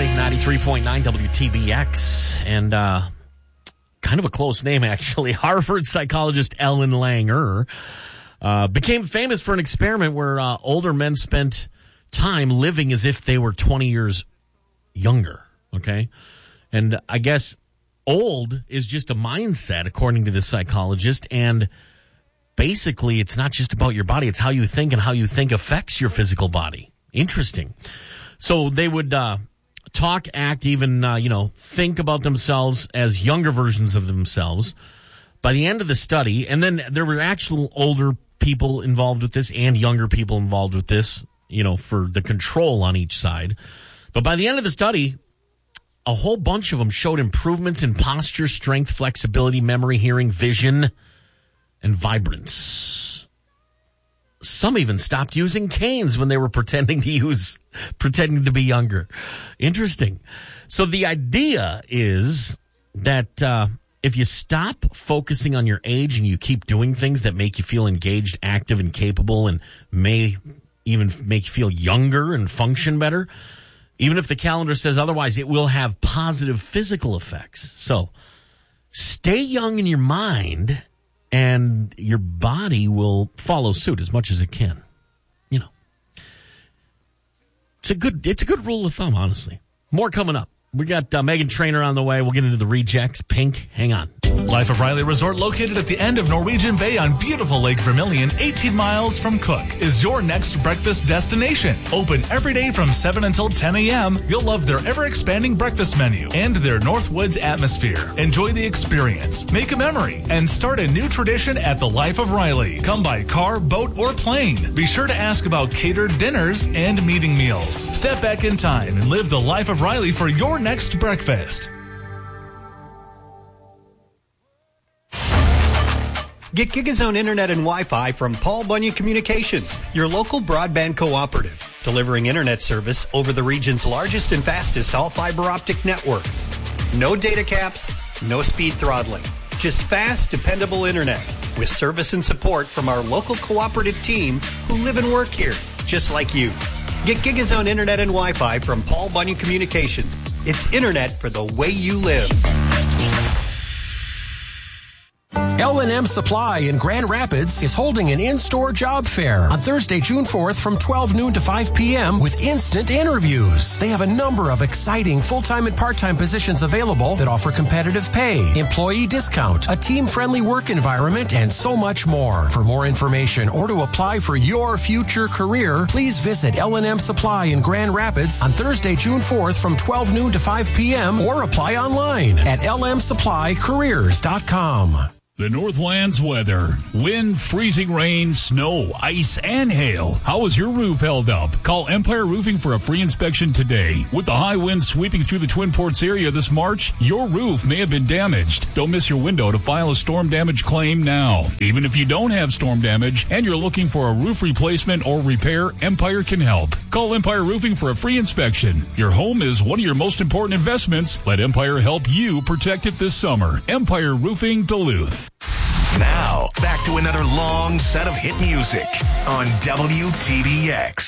93.9 WTBX. And kind of a close name, actually. Harvard psychologist Ellen Langer became famous for an experiment where older men spent time living as if they were 20 years younger, okay? And I guess old is just a mindset, according to this psychologist, and basically it's not just about your body, it's how you think, and how you think affects your physical body. Interesting. So they would talk, act, even, think about themselves as younger versions of themselves. By the end of the study, and then there were actual older people involved with this and younger people involved with this, for the control on each side. But by the end of the study, a whole bunch of them showed improvements in posture, strength, flexibility, memory, hearing, vision, and vibrance. Some even stopped using canes when they were pretending to be younger. Interesting. So the idea is that if you stop focusing on your age and you keep doing things that make you feel engaged, active, and capable, and may even make you feel younger and function better, even if the calendar says otherwise, it will have positive physical effects. So stay young in your mind, and your body will follow suit as much as it can. It's a good rule of thumb, honestly. More coming up. We got Meghan Trainor on the way. We'll get into the rejects. Pink, hang on. Life of Riley Resort, located at the end of Norwegian Bay on beautiful Lake Vermilion, 18 miles from Cook, is your next breakfast destination. Open every day from 7 until 10 a.m. You'll love their ever-expanding breakfast menu and their Northwoods atmosphere. Enjoy the experience, make a memory, and start a new tradition at the Life of Riley. Come by car, boat, or plane. Be sure to ask about catered dinners and meeting meals. Step back in time and live the Life of Riley for your next breakfast. Get GigaZone Internet and Wi-Fi from Paul Bunyan Communications, your local broadband cooperative, delivering internet service over the region's largest and fastest all-fiber optic network. No data caps, no speed throttling, just fast, dependable internet with service and support from our local cooperative team who live and work here, just like you. Get GigaZone Internet and Wi-Fi from Paul Bunyan Communications. It's internet for the way you live. L&M Supply in Grand Rapids is holding an in-store job fair on Thursday, June 4th from 12 noon to 5 p.m. with instant interviews. They have a number of exciting full-time and part-time positions available that offer competitive pay, employee discount, a team-friendly work environment, and so much more. For more information or to apply for your future career, please visit L&M Supply in Grand Rapids on Thursday, June 4th from 12 noon to 5 p.m. or apply online at lmsupplycareers.com. The Northlands weather. Wind, freezing rain, snow, ice, and hail. How is your roof held up? Call Empire Roofing for a free inspection today. With the high winds sweeping through the Twin Ports area this March, your roof may have been damaged. Don't miss your window to file a storm damage claim now. Even if you don't have storm damage and you're looking for a roof replacement or repair, Empire can help. Call Empire Roofing for a free inspection. Your home is one of your most important investments. Let Empire help you protect it this summer. Empire Roofing Duluth. Now, back to another long set of hit music on WTBX.